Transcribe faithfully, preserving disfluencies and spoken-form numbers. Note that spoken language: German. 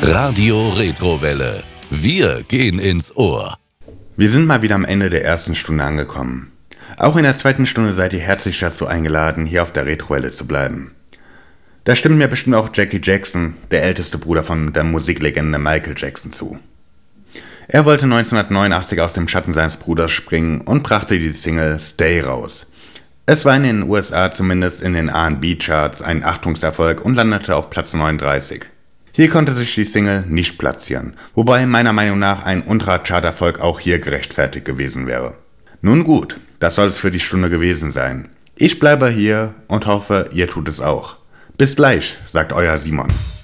Radio Retrowelle. Wir gehen ins Ohr. Wir sind mal wieder am Ende der ersten Stunde angekommen. Auch in der zweiten Stunde seid ihr herzlich dazu eingeladen, hier auf der Retrowelle zu bleiben. Da stimmt mir bestimmt auch Jackie Jackson, der älteste Bruder von der Musiklegende Michael Jackson, zu. Er wollte neunzehnhundertneunundachtzig aus dem Schatten seines Bruders springen und brachte die Single Stay raus. Es war in den U S A zumindest in den R und B-Charts ein Achtungserfolg und landete auf Platz neununddreißig. Hier konnte sich die Single nicht platzieren, wobei meiner Meinung nach ein unterer Charterfolg auch hier gerechtfertigt gewesen wäre. Nun gut, das soll es für die Stunde gewesen sein. Ich bleibe hier und hoffe, ihr tut es auch. Bis gleich, sagt euer Simon.